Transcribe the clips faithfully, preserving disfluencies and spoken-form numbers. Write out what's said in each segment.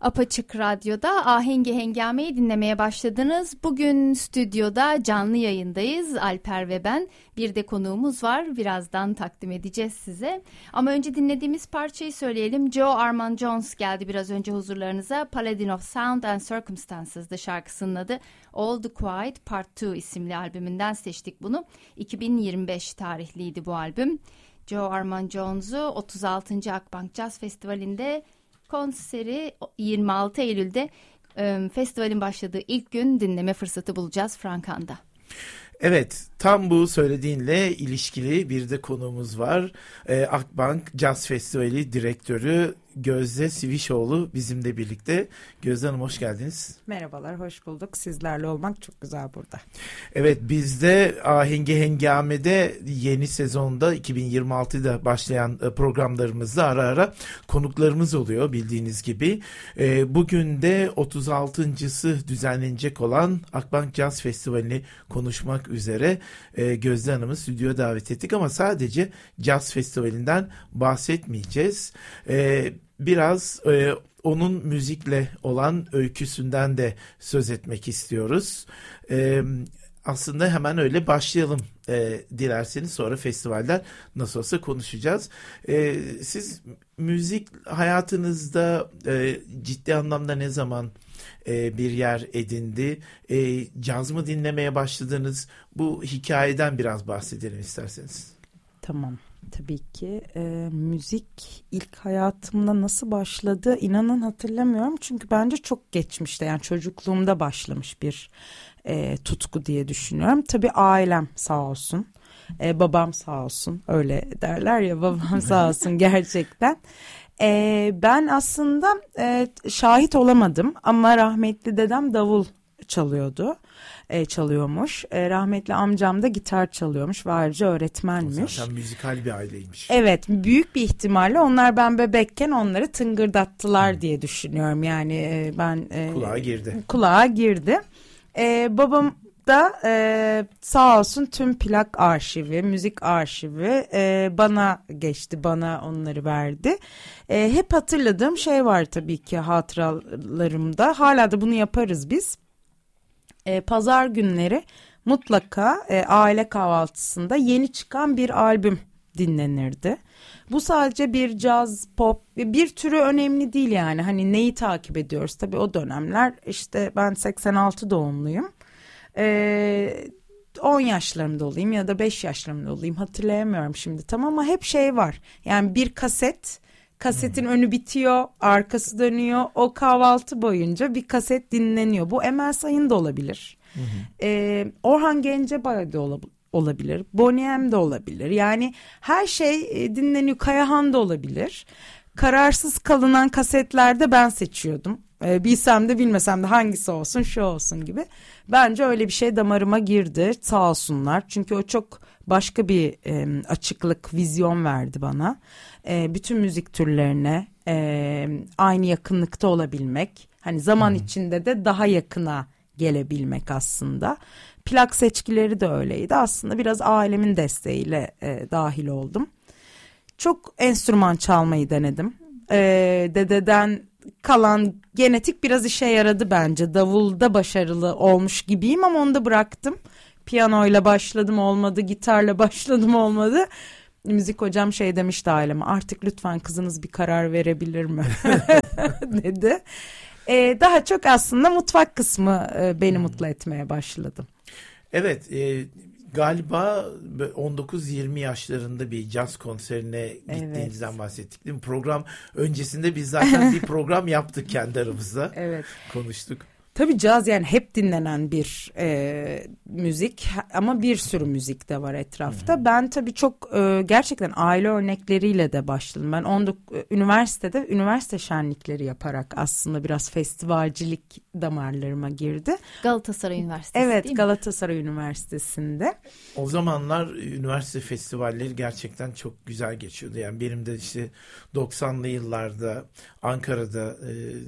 Apaçık Radyo'da Ahengi Hengame'yi dinlemeye başladınız. Bugün stüdyoda canlı yayındayız. Alper ve ben. Bir de konuğumuz var. Birazdan takdim edeceğiz size. Ama önce dinlediğimiz parçayı söyleyelim. Joe Armand Jones geldi biraz önce huzurlarınıza. Paladin of Sound and Circumstances'dı şarkısının adı. All the Quiet Part iki isimli albümünden seçtik bunu. iki bin yirmi beş tarihliydi bu albüm. Joe Armand Jones'u otuz altıncı Akbank Jazz Festivali'nde konseri yirmi altı Eylül'de e, festivalin başladığı ilk gün dinleme fırsatı bulacağız Frankan'da. Evet, tam bu söylediğinle ilişkili bir de konuğumuz var. Ee, Akbank Jazz Festivali direktörü Gözde Sivişoğlu bizimle birlikte. Gözde Hanım hoş geldiniz. Merhabalar, hoş bulduk. Sizlerle olmak çok güzel burada. Evet, biz de Ahengi Hengame'de yeni sezonda iki bin yirmi altıda başlayan programlarımızda ara ara konuklarımız oluyor bildiğiniz gibi. Bugün de otuz altıncısı düzenlenecek olan Akbank Jazz Festivali'ni konuşmak üzere Gözde Hanım'ı stüdyoya davet ettik ama sadece Jazz Festivali'nden bahsetmeyeceğiz. Biraz e, onun müzikle olan öyküsünden de söz etmek istiyoruz. E, aslında hemen öyle başlayalım e, dilerseniz, sonra festivalden nasıl olsa konuşacağız. E, siz müzik hayatınızda e, ciddi anlamda ne zaman e, bir yer edindi? E, caz mı dinlemeye başladınız? Bu hikayeden biraz bahsedelim isterseniz. Tamam. Tabii ki e, müzik ilk hayatımda nasıl başladı inanın hatırlamıyorum. Çünkü bence çok geçmişte, yani çocukluğumda başlamış bir e, tutku diye düşünüyorum. Tabii ailem sağ olsun, e, babam sağ olsun, öyle derler ya, babam sağ olsun gerçekten. E, ben aslında e, şahit olamadım ama rahmetli dedem davul çalıyordu. E, çalıyormuş. E, rahmetli amcam da gitar çalıyormuş ve ayrıca öğretmenmiş. Zaten müzikal bir aileymiş. Evet, büyük bir ihtimalle onlar ben bebekken onları tıngırdattılar hmm. diye düşünüyorum. Yani e, ben e, kulağa girdi. Kulağa girdi. E, babam da e, sağ olsun tüm plak arşivi, müzik arşivi e, bana geçti, bana onları verdi. E, hep hatırladığım şey var tabii ki hatıralarımda. Hala da bunu yaparız biz. E, pazar günleri mutlaka e, aile kahvaltısında yeni çıkan bir albüm dinlenirdi. Bu sadece bir caz, pop, bir türü önemli değil yani. Hani neyi takip ediyoruz? Tabii o dönemler işte ben seksen altı doğumluyum. E, on yaşlarımda olayım ya da beş yaşlarımda olayım hatırlayamıyorum şimdi tam, ama hep şey var. Yani bir kaset, kasetin önü bitiyor, arkası dönüyor. O kahvaltı boyunca bir kaset dinleniyor. Bu Emel Sayın da olabilir. Hı hı. Ee, Orhan Gencebay da olabilir. Boney M de olabilir. Yani her şey dinleniyor. Kayahan da olabilir. Kararsız kalınan kasetlerde ben seçiyordum. Ee, bilsem de bilmesem de hangisi olsun, şu olsun gibi. Bence öyle bir şey damarıma girdi. Sağ olsunlar. Çünkü o çok başka bir e, açıklık, vizyon verdi bana. E, bütün müzik türlerine e, aynı yakınlıkta olabilmek. Hani zaman hmm. içinde de daha yakına gelebilmek aslında. Plak seçkileri de öyleydi. Aslında biraz ailemin desteğiyle e, dahil oldum. Çok enstrüman çalmayı denedim. E, dededen kalan genetik biraz işe yaradı bence. Davulda başarılı olmuş gibiyim ama onu da bıraktım. Piyanoyla başladım, olmadı. Gitarla başladım, olmadı. Müzik hocam şey demişti aileme, artık lütfen kızınız bir karar verebilir mi dedi. Ee, daha çok aslında mutfak kısmı e, beni hmm. mutlu etmeye başladı. Evet, e, galiba on dokuz yirmi yaşlarında bir caz konserine gittiğinizden evet. bahsettik değil mi? Program öncesinde biz zaten bir program yaptık kendi aramızda. Evet. Konuştuk. Tabii caz yani hep dinlenen bir e, müzik ama bir sürü müzik de var etrafta. Hı-hı. Ben tabii çok e, gerçekten aile örnekleriyle de başladım. Ben on dokuz üniversitede üniversite şenlikleri yaparak aslında biraz festivalcilik damarlarıma girdi. Galatasaray Üniversitesi evet, değil mi? Galatasaray Üniversitesi'nde. O zamanlar üniversite festivalleri gerçekten çok güzel geçiyordu. Yani benim de işte doksanlı yıllarda Ankara'da e,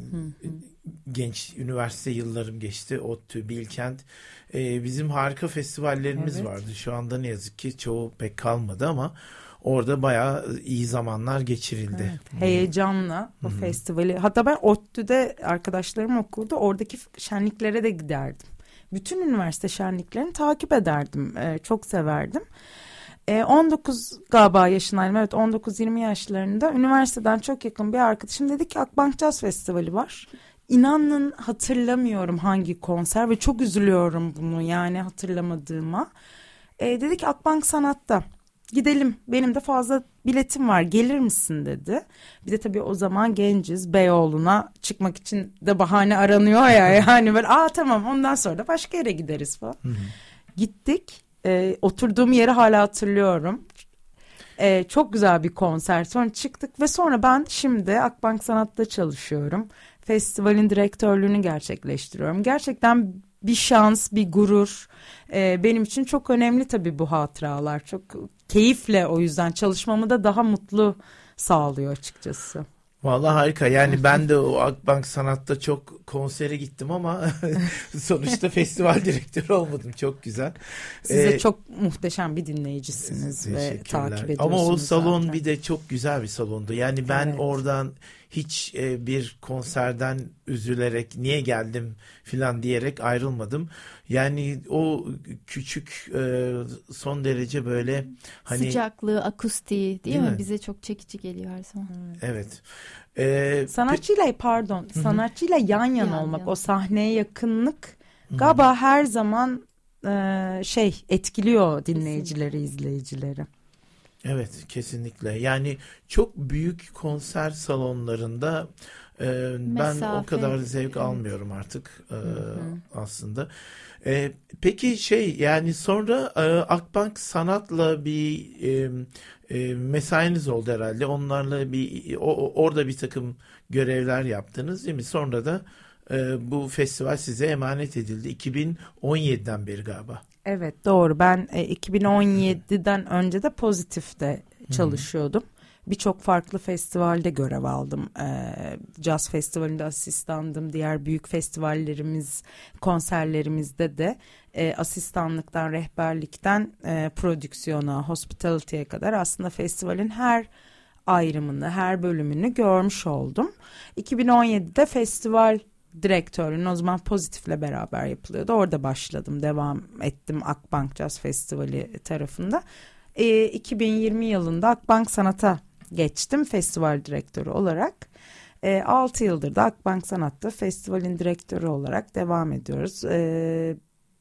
genç üniversite yıllarım geçti. ODTÜ, Bilkent. Ee, bizim harika festivallerimiz evet. vardı. Şu anda ne yazık ki çoğu pek kalmadı ama orada bayağı iyi zamanlar geçirildi. Evet, heyecanla o hmm. festivali. Hatta ben ODTÜ'de arkadaşlarım okurdu. Oradaki şenliklere de giderdim. Bütün üniversite şenliklerini takip ederdim. Ee, çok severdim. Ee, on dokuz galiba yaşındaydım. Evet, on dokuz yirmi yaşlarında üniversiteden çok yakın bir arkadaşım dedi ki Akbank Jazz Festivali var. İnanın hatırlamıyorum hangi konser ve çok üzülüyorum bunu yani hatırlamadığıma. Ee, dedi ki Akbank Sanat'ta gidelim, benim de fazla biletim var, gelir misin dedi. Bir de tabii o zaman genciz, Beyoğlu'na çıkmak için de bahane aranıyor ya yani böyle aa tamam ondan sonra da başka yere gideriz falan. Hı hı. Gittik, ee, oturduğum yeri hala hatırlıyorum. Ee, çok güzel bir konser, sonra çıktık ve sonra ben şimdi Akbank Sanat'ta çalışıyorum. Festivalin direktörlüğünü gerçekleştiriyorum. Gerçekten bir şans, bir gurur. Ee, benim için çok önemli tabii bu hatıralar. Çok keyifle o yüzden çalışmamı da daha mutlu sağlıyor açıkçası. Vallahi harika. Yani ben de o Akbank Sanat'ta çok konsere gittim ama sonuçta festival direktörü olmadım. Çok güzel. Siz de ee, çok muhteşem bir dinleyicisiniz ve takip ediyorsunuz. Ama o salon zaten. Bir de çok güzel bir salondu. Yani ben evet. oradan hiç e, bir konserden üzülerek niye geldim filan diyerek ayrılmadım. Yani o küçük e, son derece böyle hani sıcaklığı, akustiği değil, değil mi? mi? Bize çok çekici geliyor her zaman. Evet. evet. Ee, sanatçıyla pardon, Hı-hı. sanatçıyla yan yana yan, olmak, yan. o sahneye yakınlık Hı-hı. galiba her zaman e, şey etkiliyor dinleyicileri, Kesinlikle. izleyicileri. Evet, kesinlikle. Yani çok büyük konser salonlarında e, ben o kadar zevk evet. almıyorum artık e, aslında. E, peki şey yani sonra e, Akbank Sanat'la bir e, e, mesainiz oldu herhalde. Onlarla bir o, orada bir takım görevler yaptınız değil mi? Sonra da e, bu festival size emanet edildi. iki bin on yediden beri galiba. Evet doğru. Ben e, iki bin on yediden önce de Pozitif'te çalışıyordum. Birçok farklı festivalde görev aldım. E, Jazz Festivali'nde asistandım. Diğer büyük festivallerimiz, konserlerimizde de e, asistanlıktan, rehberlikten e, prodüksiyona, hospitality'ye kadar aslında festivalin her ayrımını, her bölümünü görmüş oldum. iki bin on yedide festival direktörlüğünün o zaman Pozitif'le beraber yapılıyordu. Orada başladım, devam ettim Akbank Jazz Festivali tarafında. E, iki bin yirmi yılında Akbank Sanat'a geçtim festival direktörü olarak. E, altı yıldır da Akbank Sanat'ta festivalin direktörü olarak devam ediyoruz. E,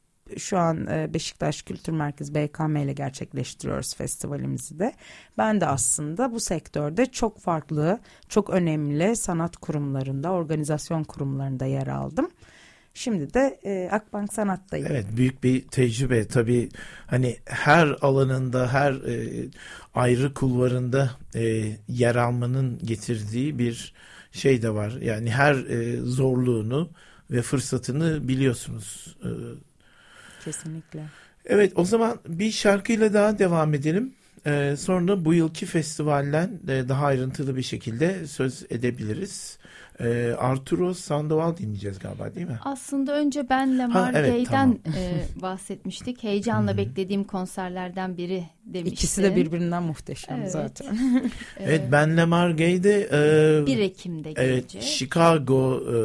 şu an e, Beşiktaş Kültür Merkezi B K M ile gerçekleştiriyoruz festivalimizi de. Ben de aslında bu sektörde çok farklı, çok önemli sanat kurumlarında, organizasyon kurumlarında yer aldım. Şimdi de e, Akbank Sanat'tayım. Evet, büyük bir tecrübe tabii. Hani her alanında, her e, ayrı kulvarında e, yer almanın getirdiği bir şey de var. Yani her e, zorluğunu ve fırsatını biliyorsunuz. E, Kesinlikle. Evet, o zaman bir şarkıyla daha devam edelim. Ee, sonra bu yılki festivalden e, daha ayrıntılı bir şekilde söz edebiliriz. Ee, Arturo Sandoval dinleyeceğiz galiba, değil mi? Aslında önce Ben Lamar evet, Gay'den tamam. e, bahsetmiştik. Heyecanla beklediğim konserlerden biri demiştin. İkisi de birbirinden muhteşem evet. zaten. Evet, Ben Lamar Gay'de e, bir Ekim'de gelecek. Evet, Chicago e,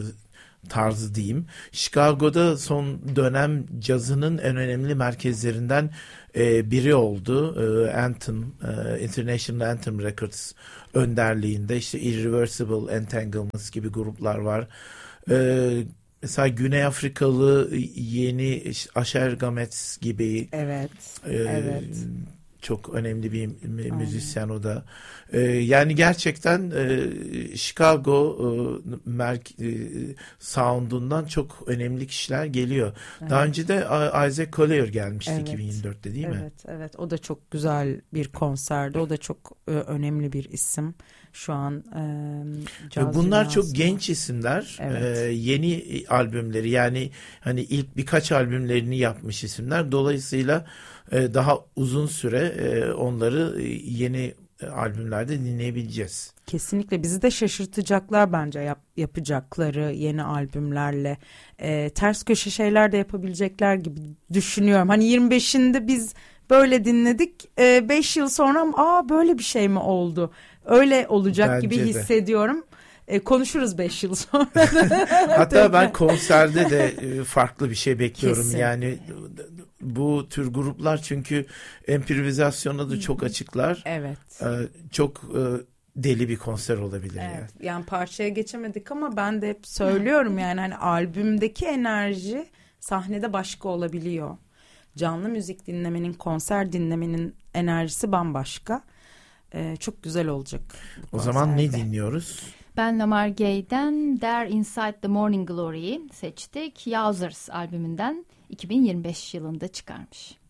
tarzı diyeyim. Chicago'da son dönem cazının en önemli merkezlerinden e, biri oldu. E, Anthem, e, International Anthem Records önderliğinde işte Irreversible Entanglements gibi gruplar var. E, mesela Güney Afrikalı yeni işte Asher Gamets gibi. Evet. E, evet. Çok önemli bir müzisyen o da. Ee, yani gerçekten e, Chicago e, merk, e, sound'undan çok önemli kişiler geliyor. Evet. Daha önce de Isaac Collier gelmişti evet. iki bin yirmi dörtte değil evet, mi? Evet, evet. O da çok güzel bir konserdi. O da çok e, önemli bir isim. Şu an e, caz bunlar dünyasında. Çok genç isimler. Evet. Ee, yeni albümleri yani hani ilk birkaç albümlerini yapmış isimler. Dolayısıyla e, daha uzun süre e, onları yeni albümlerde dinleyebileceğiz. Kesinlikle bizi de şaşırtacaklar bence yap, yapacakları yeni albümlerle. E, ters köşe şeyler de yapabilecekler gibi düşünüyorum. Hani yirmi beşinde biz böyle dinledik. Beş yıl sonra aa böyle bir şey mi oldu? Öyle olacak Bence gibi de. hissediyorum. E, konuşuruz beş yıl sonra. Hatta ben konserde de farklı bir şey bekliyorum. Kesin. Yani bu tür gruplar çünkü improvizasyona da çok açıklar. Evet. Ee, çok e, deli bir konser olabilir. Evet. Yani. Yani parçaya geçemedik ama ben de hep söylüyorum yani hani albümdeki enerji sahnede başka olabiliyor. Canlı müzik dinlemenin, konser dinlemenin enerjisi bambaşka. Ee, çok güzel olacak. O zaman ne dinliyoruz? Ben Lamar Gay'den There Inside the Morning Glory'yi seçtik. Yowzers albümünden iki bin yirmi beş yılında çıkarmış.